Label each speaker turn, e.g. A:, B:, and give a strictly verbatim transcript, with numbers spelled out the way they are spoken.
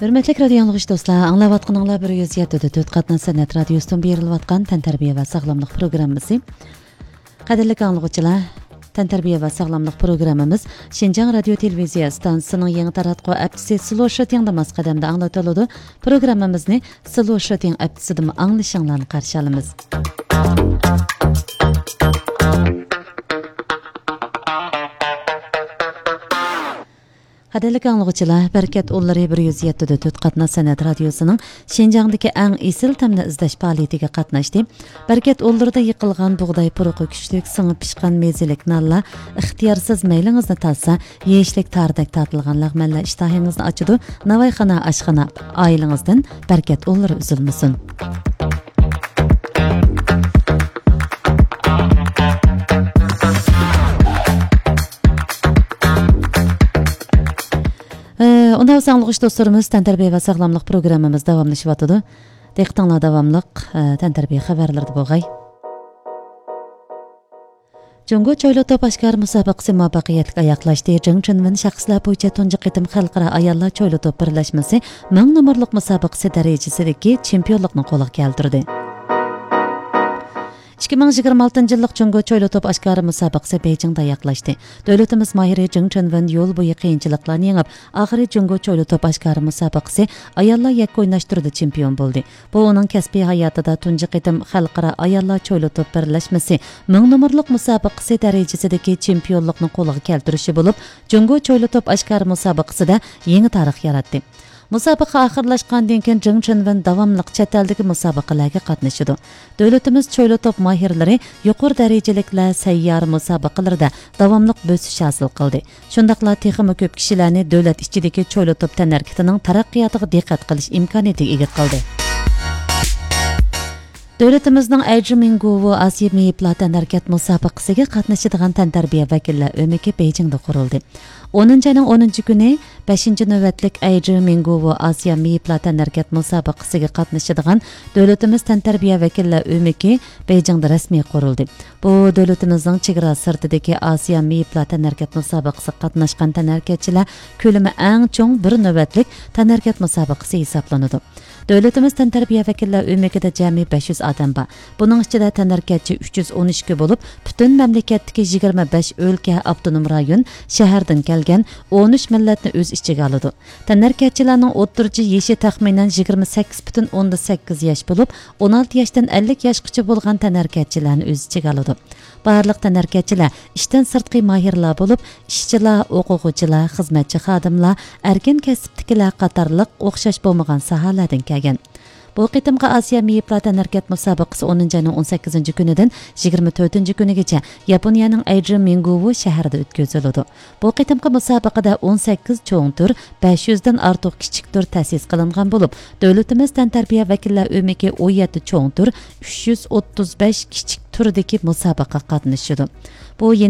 A: Hürmetli radio yanılgıç dostlar, anlavatqanыңlar bir yüz yedi dört qatnan sanat radiosundan berilayotgan Tantarbiya va sog'lomlik programmasi. Qadrli anglag'uchilar, Tantarbiya va sog'lomlik programmamiz Şinjan radio televiziya stansiyasining yangi taratquv aptisi Slow Shooting damas qadamda anglatiladi. Programmamizni Slow Shooting aptisidan anglashinglarni qarshi olamiz. Qadrli anglag'uchilar, Barkat o'llari bir yüz yedi dört qatna sanat radiosining Şinjandagi eng esil tamni izlash faoliyatiga qatnashdi. Barkat o'llarida yiqilgan bug'doy puruqi kuchlik singib pishgan mezilik nalla ixtiyorsiz maylingizni talsa, yeyishlik tardak tatilgan lag'manlar ishtahingizni ochadi. Navoiyxona oshxona oilangizdan Barkat o'llari uzilmasin. Onda sağlıqış dostlarımız Tantarbiya va sog'lomlik programmamiz davomlashyapti. Diqqatinglar davomliq Tantarbiya xabarlarida bo'lg'ay. Jungo choyli top oshkor musobaqasi muvaffaqiyatli oyoqlashdi. Jingchinvan shaxslar bo'yicha tunji qitim xalqaro ayollar choyli top birlashmasi ming nomerlik musobaqasi darajasidagi chempionlikni qo'lga keltirdi. ikki ming yigirma oltinchi yillik Jungo choyli top oshkori musobaqasi Beijingda oyoqlashdi. Davlatimiz mohiri Jingchinvan yo'l bo'yi qiyinchiliklarni yengib, oxiri Jungo choyli top oshkori musobaqasi ayollar yakka o'ynashtirdi chempion bo'ldi. Bu uning kasbiy hayotida tunji qitim xalqaro ayollar choyli top birlashmasi ming nomerlik musobaqasi darajasidagi chempionlikni qo'lga keltirishi bo'lib, Jungo choyli top oshkori musobaqasida yangi tarix yaratdi. Musobaqa oxirlashgandan keyin Jingchinvan davomli chet eldagi musobaqalarga qatnashadi. Davlatimiz choyli top mohirlari yuqori darajaliklar sayyor musobaqalarda davomli bo'sish hosil qildi. Shundaqla texmi ko'p kishilarni davlat ichidagi choyli top tanarkitining taraqqiyotiga diqqat qilish imkoniyatiga ega qildi. Davlatimizning Ayjimingovo Asiya Meyiplar tanarkat musobaqasiga qatnashadigan tantarbiya vakillar o'miki Beijingda qurildi. o'ninchi ayning o'ninchi kuni beshinchi navbatlik Ayjimingovo Asiya Meyiplar tanarkat musobaqasiga qatnashadigan davlatimiz tantarbiya vakillar o'miki Beijingda rasmiy qurildi. Bu davlatimizning chegara sirtidagi Asiya Meyiplar tanarkat musobaqasiga qatnashgan tanarkatchilar ko'lami eng cho'ng bir navbatlik tanarkat musobaqasi hisoblanadi. Davlatimiz tantarbiya vakillar o'mikida jami besh yuz odam bor. Buning ichida tanarkatchi uch yuz o'n ikki bo'lib, butun mamlakatdagi yigirma besh o'lka, avtonom rayon, shahardan kelgan o'n uch millatni o'z ichiga oladi. Tanarkatchilarning o'rtacha yoshi taxminan yigirma sakkiz butun o'ndan sakkiz yosh bo'lib, o'n olti yoshdan ellik yoshgacha bo'lgan tanarkatchilarni o'z ichiga oladi. Barliq tanarkatchilar ishdan sirtqi mahirlar bo'lib, ishchilar, o'quvchilar, xizmatchi xodimlar, erkin kasbdagilar qatorliq o'xshash bo'lmagan sohalardan kelgan. Bu qitimga Asiya Meyiplar tanarkat musobaqasi o'ninchi ayning o'n sakkizinchi kunidan yigirma to'rtinchi kunigacha Yaponiyaning Ayjimingovo shahrida o'tkaziladi. Bu qitimga musobaqada o'n sakkiz cho'ng tur, besh yuz dan ortiq kichik tur ta'sis qilingan bo'lib, davlatimiz tantarbiya vakillar o'miki o'n yetti cho'ng tur, uch yuz o'ttiz besh kichik turdagi musobaqa qatnashadi. Bu